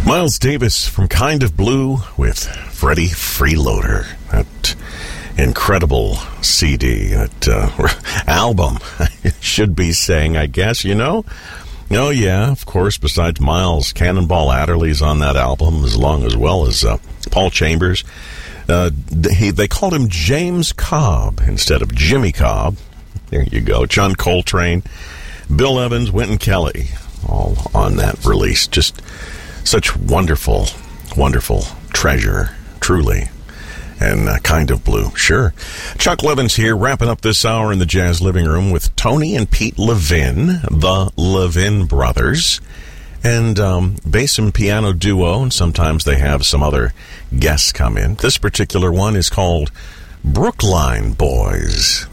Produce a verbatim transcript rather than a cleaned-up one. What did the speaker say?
Miles Davis from Kind of Blue with Freddie Freeloader. That incredible C D, that uh, album, I should be saying, I guess, you know? Oh, yeah, of course, besides Miles, Cannonball Adderley's on that album, as long as well as uh, Paul Chambers. Uh, he, they called him James Cobb instead of Jimmy Cobb. There you go. John Coltrane, Bill Evans, Wynton Kelly, all on that release. Just such wonderful, wonderful treasure, truly. And uh, Kind of Blue, sure. Chuck Levins here, wrapping up this hour in the Jazz Living Room with Tony and Pete Levin, the Levin Brothers, and um, bass and piano duo, and sometimes they have some other guests come in. This particular one is called Brookline Boys.